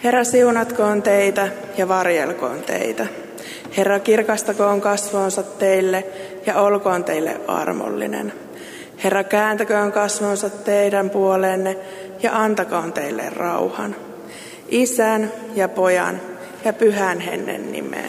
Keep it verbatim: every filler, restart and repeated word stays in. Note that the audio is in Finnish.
Herra, siunatkoon teitä ja varjelkoon teitä. Herra, kirkastakoon kasvonsa teille ja olkoon teille armollinen. Herra, kääntäköön kasvonsa teidän puoleenne ja antakoon teille rauhan. Isän ja Pojan ja Pyhän Hengen nimeen.